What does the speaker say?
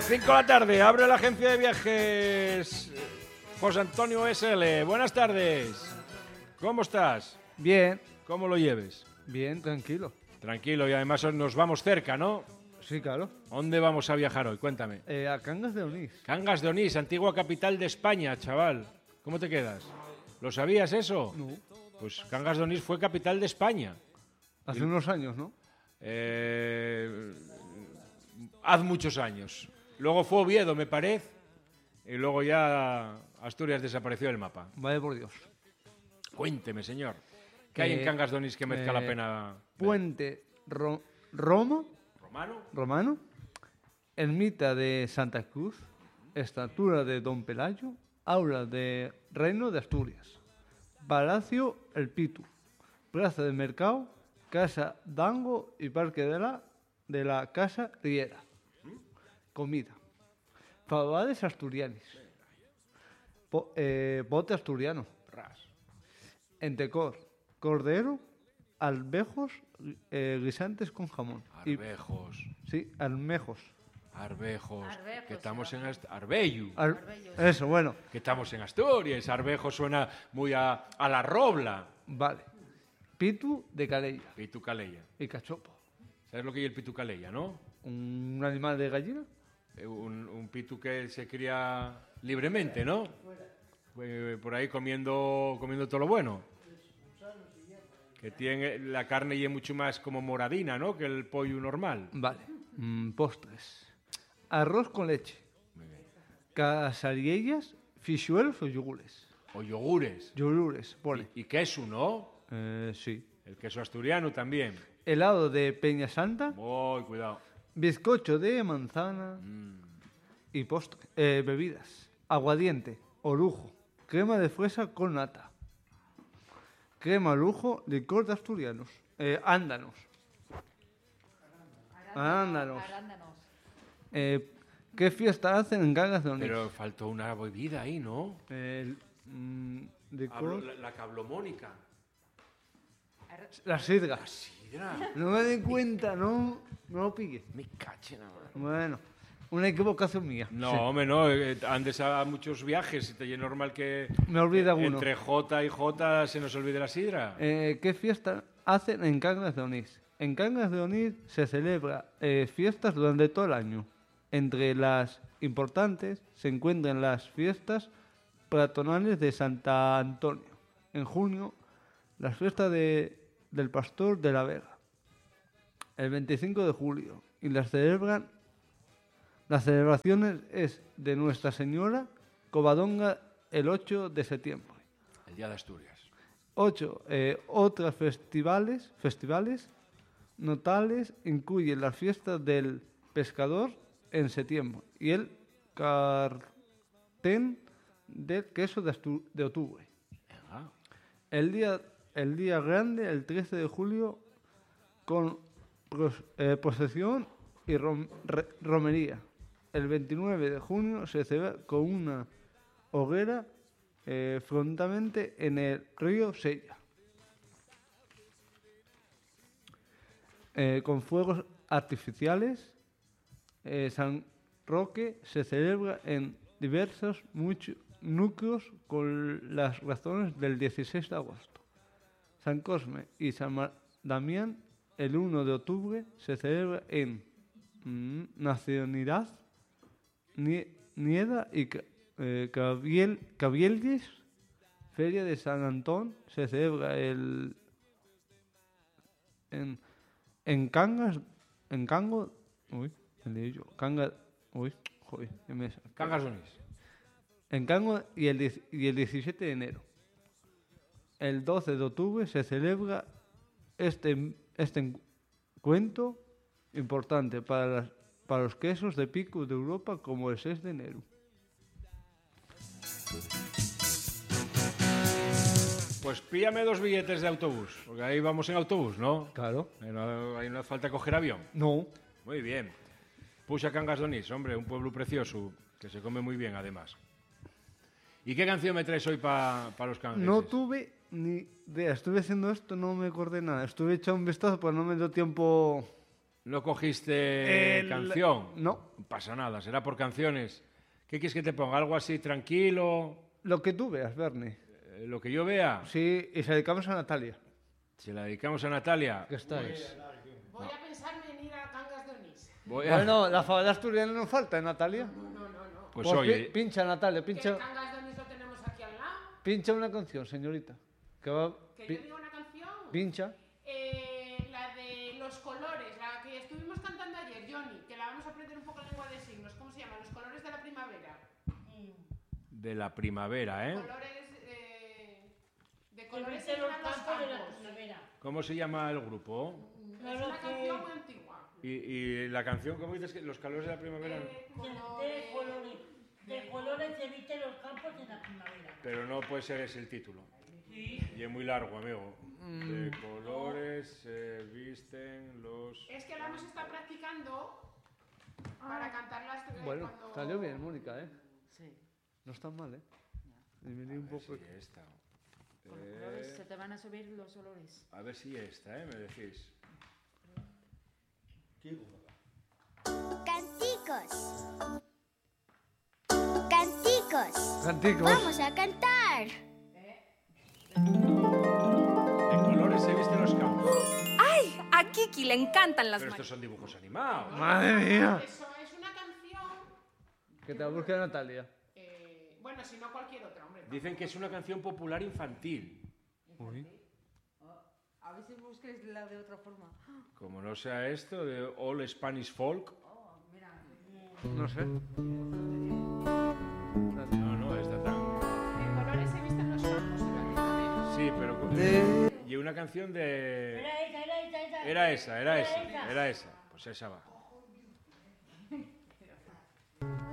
5 de la tarde, abre la agencia de viajes José Antonio SL. Buenas tardes. ¿Cómo estás? Bien, ¿Cómo lo lleves? bien, tranquilo. Tranquilo, y además nos vamos cerca, ¿no? Sí, claro. ¿Dónde vamos a viajar hoy? Cuéntame. A Cangas de Onís. Cangas de Onís, antigua capital de España, chaval. ¿Cómo te quedas? ¿Lo sabías eso? No. Pues Cangas de Onís fue capital de España. Hace unos años, ¿no? Hace muchos años. Luego fue Oviedo, me parece, y luego ya Asturias desapareció del mapa. Vaya por Dios. Cuénteme, señor. ¿Qué hay en Cangas de Onís que merezca la pena ver? Puente ¿Romano? romano, ermita de Santa Cruz, estatua de Don Pelayo, aula de Reino de Asturias, Palacio El Pitu, plaza de mercado, casa Dango y parque de la Casa Riera. Comida. Favades asturianis. Bote asturiano. Ras. Entecor. Cordero. Albejos guisantes con jamón. Arbejos. Sí, almejos. Arbejos. Que estamos en Arbello. Eso, bueno. Que estamos en Asturias. Arbejos suena muy a la robla. Vale. Pitu de Calella. Pitu Calella. Y cachopo. ¿Sabes lo que es el pitu Calella, no? Un animal de gallina. Un pitu que se cría libremente, ¿no? Por ahí comiendo todo lo bueno. Que tiene la carne y es mucho más como moradina, ¿no? Que el pollo normal. Vale. Postres. Arroz con leche. Casariellas, fichuelos o yogures. O yogures. Yogures, pone. Y queso, ¿no? Sí. El queso asturiano también. Helado de Peña Santa. Cuidado. Bizcocho de manzana. Y postre. Bebidas. Aguardiente. Orujo. Crema de fresa con nata. Crema lujo, licor de asturianos. Ándanos. Arándanos. ¿Qué fiesta hacen en Cangas de Onís? Pero faltó una bebida ahí, ¿no? Licor. La cablomónica. La sidra. La sidra. No me den cuenta, no lo pille. Me caché nada. Bueno, una equivocación mía. No, Sí. hombre, no. Andes a muchos viajes y te es normal que Me olvida uno. entre J y J se nos olvide la sidra. ¿Qué fiesta hacen en Cangas de Onís? En Cangas de Onís se celebra fiestas durante todo el año. Entre las importantes se encuentran las fiestas patronales de Santa Antonio. En junio, las fiestas del Pastor de la Vega. El 25 de julio. Y las celebraciones es de Nuestra Señora Covadonga el 8 de septiembre. El Día de Asturias. 8. Otras festivales notables incluyen las fiestas del pescador en septiembre y el cartén del queso de octubre. Ah, El día grande, el 13 de julio, con procesión y romería. El 29 de junio se celebra con una hoguera frontalmente en el río Sella. Con fuegos artificiales. San Roque se celebra en diversos núcleos con las razones del 16 de agosto. San Cosme y San Damián el 1 de octubre se celebra en Nacionalidad, Nieda y Cabielgues. Feria de San Antón se celebra en Cangas, en Cango, Cangas Cangas de Onís. en Cango y el 17 de enero. El 12 de octubre se celebra este encuentro importante para los quesos de pico de Europa como el 6 de enero. Pues píllame 2 billetes de autobús, porque ahí vamos en autobús, ¿no? Claro. Ahí no hace falta coger avión. No. Muy bien. Puxa Cangas de Onís, hombre, un pueblo precioso, que se come muy bien, además. ¿Y qué canción me traes hoy para los cangueses? No tuve ni idea. Estuve haciendo esto, no me acordé nada. Estuve echando un vistazo, pero no me dio tiempo ¿No cogiste canción? No, No pasa nada, será por canciones. ¿Qué quieres que te ponga? ¿Algo así tranquilo? lo que tú veas, Bernie. Lo que yo vea. Sí, y se dedicamos a Natalia, Se la dedicamos a Natalia. que estáis. Voy a pensarme en ir a Cangas de Onís. Voy a- Bueno, la fabada asturiana no falta, ¿eh, Natalia? No. Pues Pues oye, pincha, Natalia, Que pincha, Cangas de Onís lo tenemos aquí al lado. pincha una canción, señorita. Que va, Que yo digo una canción. pincha. La de Los Colores, la que estuvimos cantando ayer, Johnny, que la vamos a aprender un poco en lengua de signos. ¿Cómo se llama? Los Colores de la Primavera. de la primavera, ¿eh? Colores, de colores Se se los llenan los campos de la campos. primavera. ¿Cómo se llama el grupo? Es Claro una que- canción muy antigua. Y la canción, ¿cómo dices? Que los calores de la primavera. De colores se visten los campos en la primavera. Pero no puede ser ese el título. Sí. Y es muy largo, amigo. De colores se visten los... Es que la hemos estado practicando para cantarlas Bueno, cuando... salió bien, Mónica, ¿eh? Sí, No está mal, ¿eh? Diminuí un poco. Sí, esta. con los colores se te van a subir los olores. A ver si esta, ¿eh? Me decís. Canticos. Canticos. Canticos. Vamos a cantar. De colores se visten los campos. ¡Ay! A Kiki le encantan las Pero estos mariposas. son dibujos animados. Madre mía. Eso es una canción... Que te la busque Natalia. bueno, si no cualquier otra, hombre. Dicen que es una canción popular infantil. A ver si busques la de otra forma. Como no sea esto, de All Spanish Folk. No sé. No, esta tan... De colores se visten los campos en la primavera. Sí, pero... Y una canción de... Era esa. Era esa. Pues esa va.